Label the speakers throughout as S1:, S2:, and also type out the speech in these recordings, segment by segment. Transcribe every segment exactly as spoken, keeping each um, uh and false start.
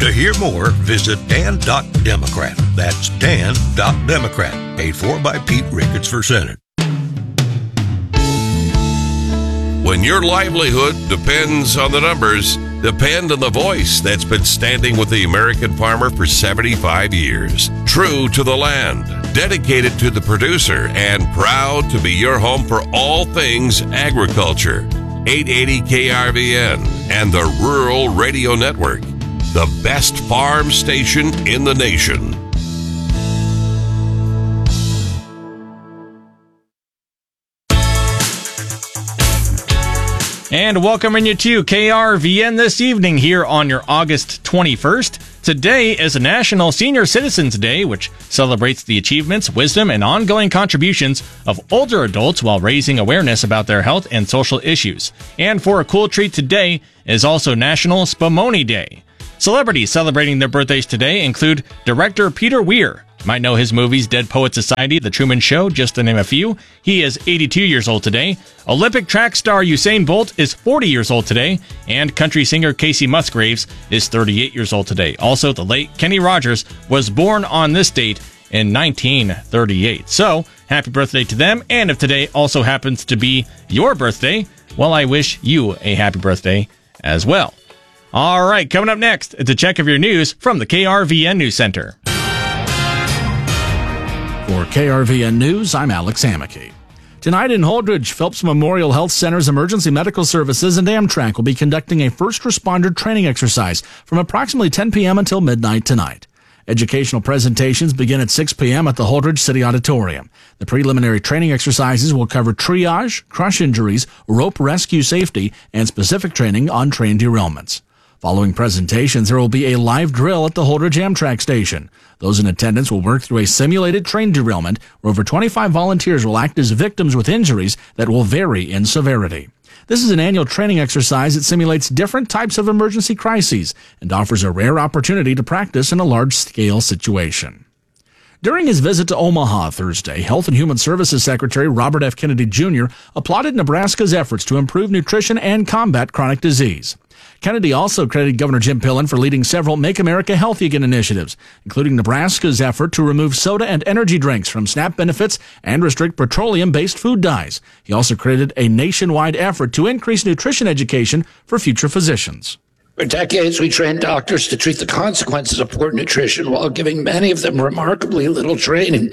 S1: To hear more, visit dan dot democrat. That's dan dot democrat. Paid for by Pete Ricketts for Senate.
S2: When your livelihood depends on the numbers, depend on the voice that's been standing with the American farmer for seventy-five years. True to the land, dedicated to the producer, and proud to be your home for all things agriculture. eight eighty K R V N and the Rural Radio Network, the best farm station in the nation.
S3: And welcoming you to K R V N this evening here on your August twenty-first. Today is National Senior Citizens Day, which celebrates the achievements, wisdom, and ongoing contributions of older adults while raising awareness about their health and social issues. And for a cool treat today is also National Spumoni Day. Celebrities celebrating their birthdays today include director Peter Weir. You might know his movies Dead Poet Society, The Truman Show, just to name a few. He is eighty-two years old today. Olympic track star Usain Bolt is forty years old today. And country singer Casey Musgraves is thirty-eight years old today. Also, the late Kenny Rogers was born on this date in nineteen thirty-eight. So, happy birthday to them. And if today also happens to be your birthday, well, I wish you a happy birthday as well. All right, coming up next, it's a check of your news from the K R V N News Center.
S4: For K R V N News, I'm Alex Hammaky. Tonight in Holdridge, Phelps Memorial Health Center's Emergency Medical Services and Amtrak will be conducting a first responder training exercise from approximately ten p.m. until midnight tonight. Educational presentations begin at six p.m. at the Holdridge City Auditorium. The preliminary training exercises will cover triage, crush injuries, rope rescue safety, and specific training on train derailments. Following presentations, there will be a live drill at the Holdridge Amtrak station. Those in attendance will work through a simulated train derailment where over twenty-five volunteers will act as victims with injuries that will vary in severity. This is an annual training exercise that simulates different types of emergency crises and offers a rare opportunity to practice in a large-scale situation. During his visit to Omaha Thursday, Health and Human Services Secretary Robert F. Kennedy Junior applauded Nebraska's efforts to improve nutrition and combat chronic disease. Kennedy also credited Governor Jim Pillen for leading several Make America Healthy Again initiatives, including Nebraska's effort to remove soda and energy drinks from SNAP benefits and restrict petroleum-based food dyes. He also credited a nationwide effort to increase nutrition education for future physicians.
S5: For decades, we trained doctors to treat the consequences of poor nutrition while giving many of them remarkably little training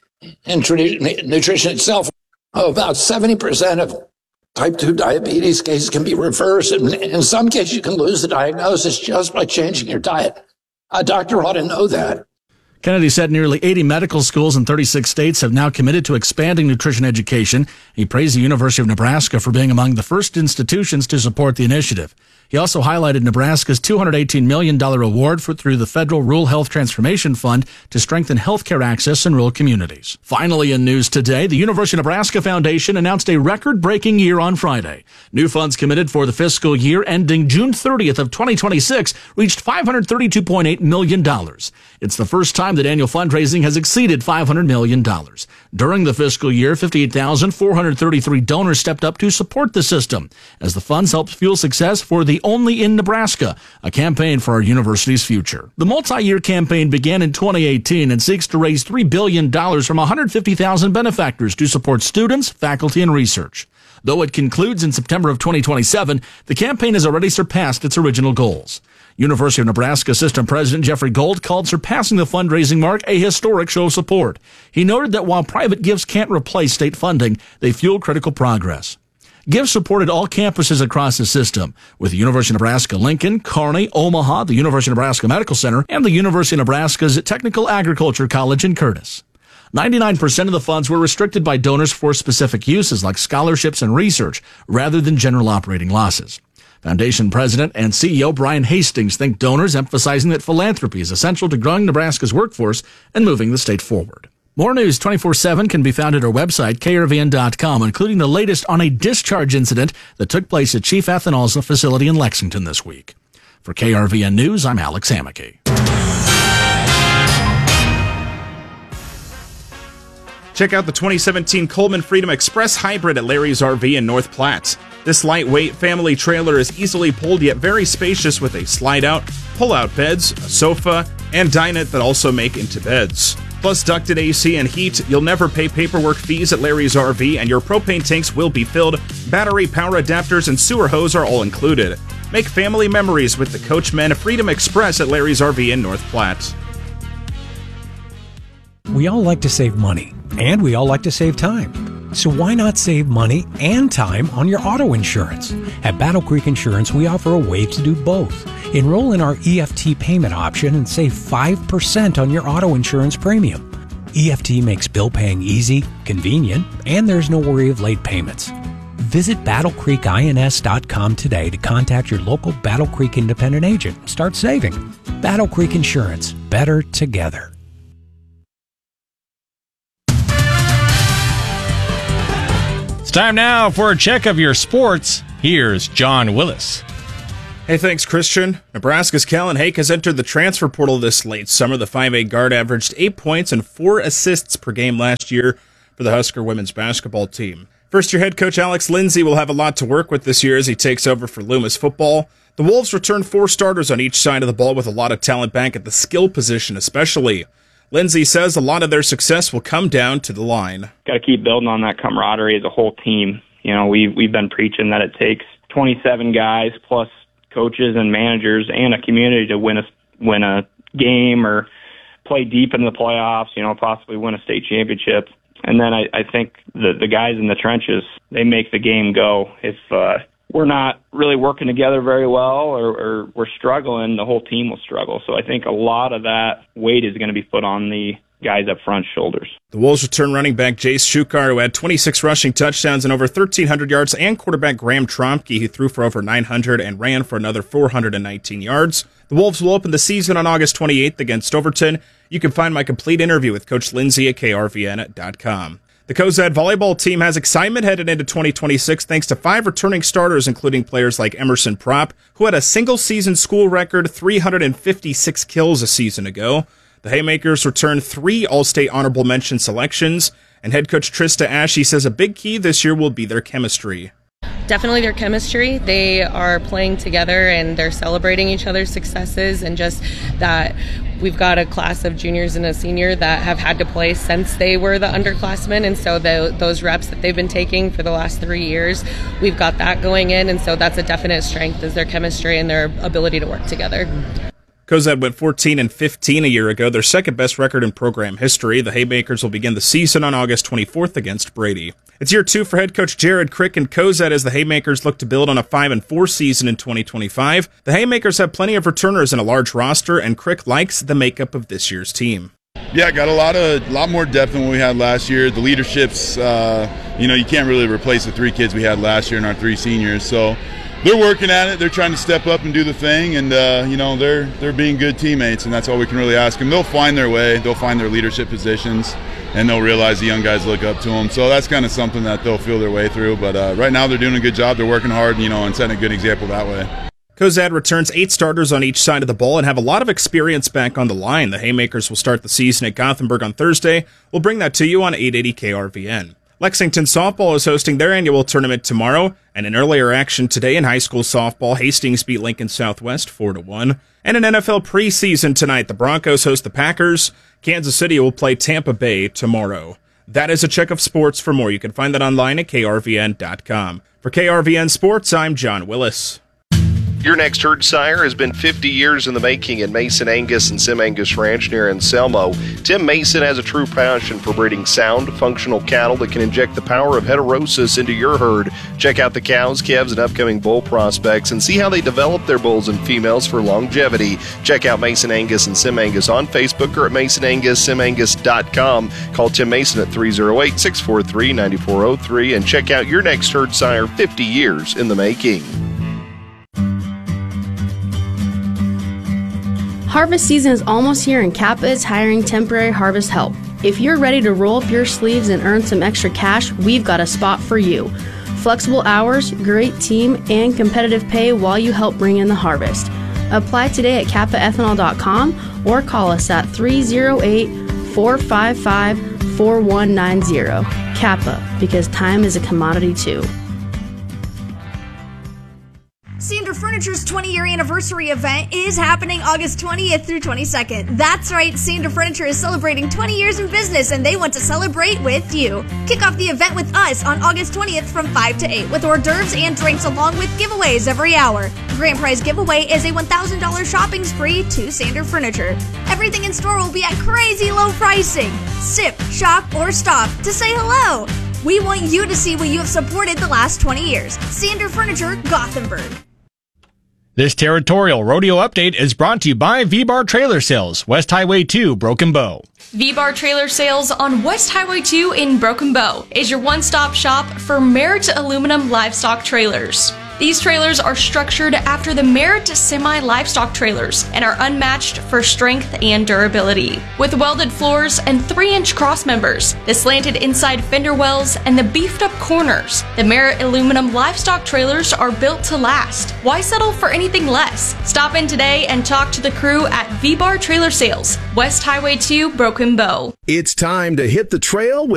S5: in nutrition itself. Oh, about seventy percent of type two diabetes cases can be reversed, and in some cases you can lose the diagnosis just by changing your diet. A doctor ought to know that.
S4: Kennedy said nearly eighty medical schools in thirty-six states have now committed to expanding nutrition education. He praised the University of Nebraska for being among the first institutions to support the initiative. He also highlighted Nebraska's two hundred eighteen million dollars award for, through the Federal Rural Health Transformation Fund to strengthen healthcare access in rural communities. Finally, in news today, the University of Nebraska Foundation announced a record-breaking year on Friday. New funds committed for the fiscal year ending June thirtieth of twenty twenty-six reached five hundred thirty-two point eight million dollars. It's the first time that annual fundraising has exceeded five hundred million dollars. During the fiscal year, fifty-eight thousand four hundred thirty-three donors stepped up to support the system, as the funds helped fuel success for the Only in Nebraska, a campaign for our university's future. The multi-year campaign began in twenty eighteen and seeks to raise three billion dollars from one hundred fifty thousand benefactors to support students, faculty, and research. Though it concludes in September of twenty twenty-seven, the campaign has already surpassed its original goals. University of Nebraska Assistant President Jeffrey Gold called surpassing the fundraising mark a historic show of support. He noted that while private gifts can't replace state funding, they fuel critical progress. Gifts supported all campuses across the system, with the University of Nebraska-Lincoln, Kearney, Omaha, the University of Nebraska Medical Center, and the University of Nebraska's Technical Agriculture College in Curtis. ninety-nine percent of the funds were restricted by donors for specific uses like scholarships and research, rather than general operating losses. Foundation President and C E O Brian Hastings thanked donors, emphasizing that philanthropy is essential to growing Nebraska's workforce and moving the state forward. More news twenty-four seven can be found at our website, K R V N dot com, including the latest on a discharge incident that took place at Chief Ethanol's facility in Lexington this week. For K R V N News, I'm Alex Hammaky.
S6: Check out the twenty seventeen Coleman Freedom Express Hybrid at Larry's R V in North Platte. This lightweight family trailer is easily pulled yet very spacious with a slide-out, pull-out beds, a sofa, and dinette that also make into beds. Plus ducted A C and heat, you'll never pay paperwork fees at Larry's R V, and your propane tanks will be filled. Battery, power adapters, and sewer hose are all included. Make family memories with the Coachmen Freedom Express at Larry's R V in North Platte.
S7: We all like to save money, and we all like to save time. So why not save money and time on your auto insurance? At Battle Creek Insurance, we offer a way to do both. Enroll in our E F T payment option and save five percent on your auto insurance premium. E F T makes bill paying easy, convenient, and there's no worry of late payments. Visit battle creek ins dot com today to contact your local Battle Creek independent agent and start saving. Battle Creek Insurance. Better together.
S3: It's time now for a check of your sports. Here's John Willis.
S6: Hey, thanks, Christian. Nebraska's Kellen Hake has entered the transfer portal this late summer. The five eight guard averaged eight points and four assists per game last year for the Husker women's basketball team. First-year head coach Alex Lindsey will have a lot to work with this year as he takes over for Loomis football. The Wolves return four starters on each side of the ball with a lot of talent back at the skill position especially. Lindsey says a lot of their success will come down to the line.
S8: Got to keep building on that camaraderie as a whole team. You know, we've, we've been preaching that it takes twenty-seven guys plus coaches and managers and a community to win a win a game or play deep in the playoffs, you know, possibly win a state championship. And then I, I think the, the guys in the trenches, they make the game go. If uh, we're not really working together very well or, or we're struggling, the whole team will struggle. So I think a lot of that weight is going to be put on the guys up front's shoulders.
S6: The Wolves return running back Jace Shukar, who had twenty-six rushing touchdowns and over thirteen hundred yards, and quarterback Graham Tromke, who threw for over nine hundred and ran for another four hundred nineteen yards. The Wolves will open the season on August twenty-eighth against Overton. You can find my complete interview with Coach Lindsey at K R V N dot com. The Cozad volleyball team has excitement headed into twenty twenty-six thanks to five returning starters, including players like Emerson Propp, who had a single-season school record three hundred fifty-six kills a season ago. The Haymakers returned three All-State honorable mention selections, and head coach Trista Ashe says a big key this year will be their chemistry.
S9: Definitely their chemistry. They are playing together and they're celebrating each other's successes, and just that we've got a class of juniors and a senior that have had to play since they were the underclassmen, and so the, those reps that they've been taking for the last three years, we've got that going in, and so that's a definite strength, is their chemistry and their ability to work together.
S6: Cozad went fourteen and fifteen a year ago, their second best record in program history. The Haymakers will begin the season on August twenty-fourth against Brady. It's year two for head coach Jared Crick and Cozad as the Haymakers look to build on a five and four season in twenty twenty-five. The Haymakers have plenty of returners and a large roster, and Crick likes the makeup of this year's team.
S10: Yeah, got a lot of lot more depth than what we had last year. The leadership's, uh, you know, you can't really replace the three kids we had last year and our three seniors. So they're working at it. They're trying to step up and do the thing, and uh, you know, they're they're being good teammates, and that's all we can really ask them. They'll find their way. They'll find their leadership positions, and they'll realize the young guys look up to them. So that's kind of something that they'll feel their way through. But uh, right now, they're doing a good job. They're working hard, you know, and setting a good example that way.
S6: Cozad returns eight starters on each side of the ball and have a lot of experience back on the line. The Haymakers will start the season at Gothenburg on Thursday. We'll bring that to you on eight eighty K R V N. Lexington softball is hosting their annual tournament tomorrow, and in earlier action today in high school softball, Hastings beat Lincoln Southwest four to one. And in N F L preseason tonight, the Broncos host the Packers. Kansas City will play Tampa Bay tomorrow. That is a check of sports. For more, you can find that online at K R V N dot com. For K R V N Sports, I'm John Willis.
S11: Your next herd sire has been fifty years in the making in Mason Angus and Sim Angus Ranch near Anselmo. Tim Mason has a true passion for breeding sound, functional cattle that can inject the power of heterosis into your herd. Check out the cows, calves, and upcoming bull prospects and see how they develop their bulls and females for longevity. Check out Mason Angus and Sim Angus on Facebook or at mason angus sim angus dot com. Call Tim Mason at three oh eight, six four three, nine four oh three and check out your next herd sire, fifty years in the making.
S12: Harvest season is almost here and Kappa is hiring temporary harvest help. If you're ready to roll up your sleeves and earn some extra cash, we've got a spot for you. Flexible hours, great team, and competitive pay while you help bring in the harvest. Apply today at kappa ethanol dot com or call us at three oh eight, four five five, four one nine zero. Kappa, because time is a commodity too.
S13: Furniture's twenty-year anniversary event is happening August twentieth through twenty-second. That's right, Sander Furniture is celebrating twenty years in business, and they want to celebrate with you. Kick off the event with us on August twentieth from five to eight with hors d'oeuvres and drinks along with giveaways every hour. Grand prize giveaway is a one thousand dollars shopping spree to Sander Furniture. Everything in store will be at crazy low pricing. Sip, shop, or stop to say hello. We want you to see what you have supported the last twenty years. Sander Furniture, Gothenburg.
S3: This territorial rodeo update is brought to you by V-Bar Trailer Sales, West Highway two, Broken Bow.
S14: V-Bar Trailer Sales on West Highway two in Broken Bow is your one-stop shop for Merritt aluminum livestock trailers. These trailers are structured after the Merritt semi-livestock trailers and are unmatched for strength and durability. With welded floors and three inch cross members, the slanted inside fender wells, and the beefed up corners, the Merritt aluminum livestock trailers are built to last. Why settle for anything less? Stop in today and talk to the crew at V-Bar Trailer Sales, West Highway two, Broken Bow.
S15: It's time to hit the trail with